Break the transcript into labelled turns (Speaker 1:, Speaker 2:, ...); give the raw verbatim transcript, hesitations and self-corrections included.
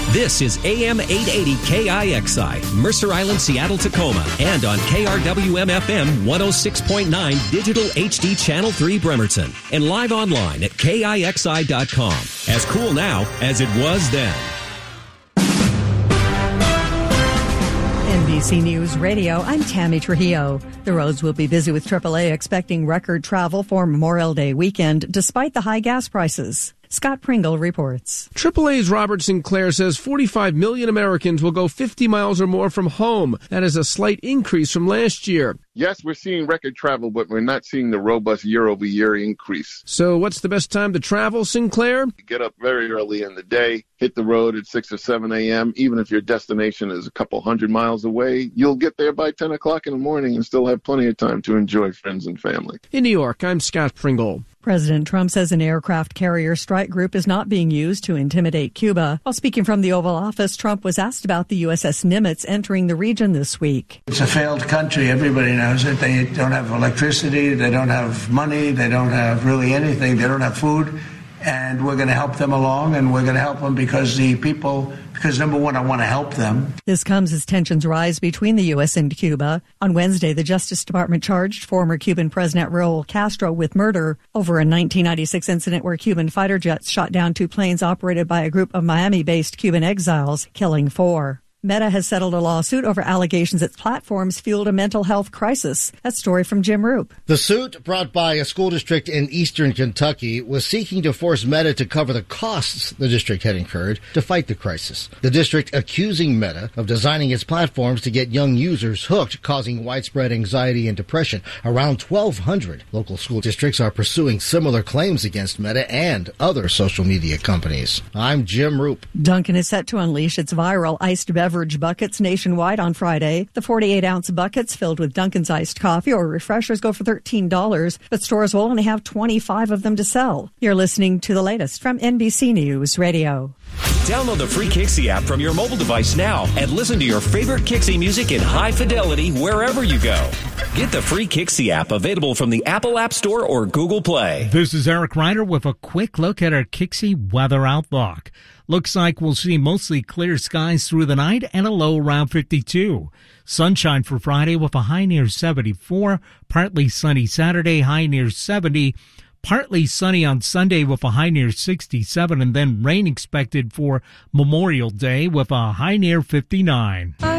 Speaker 1: This is A M eight eighty K I X I, Mercer Island, Seattle, Tacoma, and on K R W M F M one oh six point nine Digital H D Channel three Bremerton, and live online at K I X I dot com. As cool now as it was then.
Speaker 2: N B C News Radio, I'm Tammy Trujillo. The roads will be busy with triple A expecting record travel for Memorial Day weekend despite the high gas prices. Scott Pringle reports.
Speaker 3: triple A's Robert Sinclair says forty-five million Americans will go fifty miles or more from home. That is a slight increase from last year.
Speaker 4: Yes, we're seeing record travel, but we're not seeing the robust year-over-year increase.
Speaker 3: So what's the best time to travel, Sinclair?
Speaker 4: Get up very early in the day, hit the road at six or seven a.m. Even if your destination is a couple hundred miles away, you'll get there by ten o'clock in the morning and still have plenty of time to enjoy friends and family.
Speaker 3: In New York, I'm Scott Pringle.
Speaker 2: President Trump says an aircraft carrier strike group is not being used to intimidate Cuba. While speaking from the Oval Office, Trump was asked about the U S S Nimitz entering the region this week.
Speaker 5: It's a failed country. Everybody knows it. They don't have electricity. They don't have money. They don't have really anything. They don't have food. And we're going to help them along, and we're going to help them because the people, because number one, I want to help them.
Speaker 2: This comes as tensions rise between the U S and Cuba. On Wednesday, the Justice Department charged former Cuban President Raul Castro with murder over a nineteen ninety-six incident where Cuban fighter jets shot down two planes operated by a group of Miami-based Cuban exiles, killing four. Meta has settled a lawsuit over allegations its platforms fueled a mental health crisis. That story from Jim Roop.
Speaker 6: The suit, brought by a school district in eastern Kentucky, was seeking to force Meta to cover the costs the district had incurred to fight the crisis. The district accusing Meta of designing its platforms to get young users hooked, causing widespread anxiety and depression. Around twelve hundred local school districts are pursuing similar claims against Meta and other social media companies. I'm Jim Roop.
Speaker 2: Dunkin' is set to unleash its viral iced beverage Beverage buckets nationwide on Friday. The forty-eight ounce buckets filled with Dunkin's iced coffee or refreshers go for thirteen dollars, but stores will only have twenty-five of them to sell. You're listening to the latest from N B C News Radio.
Speaker 1: Download the free Kixie app from your mobile device now and listen to your favorite Kixie music in high fidelity wherever you go. Get the free Kixie app available from the Apple App Store or Google Play.
Speaker 7: This is Eric Ryder with a quick look at our Kixie weather outlook. Looks like we'll see mostly clear skies through the night and a low around fifty-two. Sunshine for Friday with a high near seventy-four. Partly sunny Saturday, high near seventy. Partly sunny on Sunday with a high near sixty-seven. And then rain expected for Memorial Day with a high near fifty-nine.